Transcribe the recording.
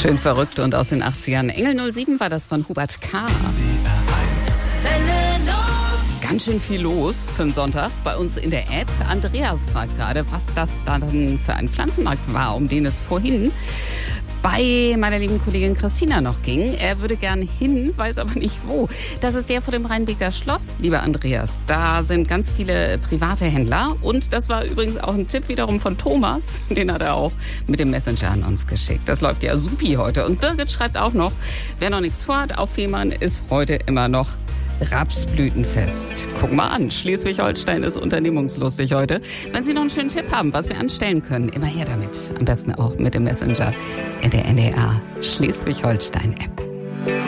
Schön verrückt und aus den 80ern. Engel 07 war das von Hubert K. Ganz schön viel los für einen Sonntag bei uns in der App. Andreas fragt gerade, was das dann für ein Pflanzenmarkt war, um den es vorhin bei meiner lieben Kollegin Christina noch ging. Er würde gern hin, weiß aber nicht wo. Das ist der vor dem Rheinbeker Schloss, lieber Andreas. Da sind ganz viele private Händler. Und das war übrigens auch ein Tipp wiederum von Thomas. Den hat er auch mit dem Messenger an uns geschickt. Das läuft ja supi heute. Und Birgit schreibt auch noch, wer noch nichts vorhat, auf Fehmarn ist heute immer noch Rapsblütenfest. Guck mal an, Schleswig-Holstein ist unternehmungslustig heute. Wenn Sie noch einen schönen Tipp haben, was wir anstellen können, immer her damit. Am besten auch mit dem Messenger in der NDR Schleswig-Holstein-App.